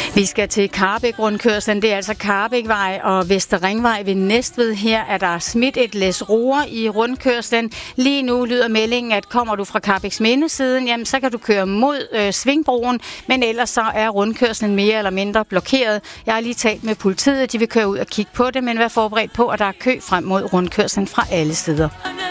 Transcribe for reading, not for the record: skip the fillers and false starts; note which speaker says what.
Speaker 1: Vi skal til Karrebæk-rundkørslen. Det er altså Karrebækvej og Vesterringvej ved Næstved. Her er der smidt et læs roer i rundkørslen. Lige nu lyder meldingen, at kommer du fra Karrebæksminde-siden, jamen så kan du køre mod Svingbroen, men ellers så er rundkørslen mere eller mindre blokeret. Jeg har lige talt med politiet, de vil køre ud og kigge på det, men vær forberedt på, at der er kø frem mod rundkørslen fra alle sider.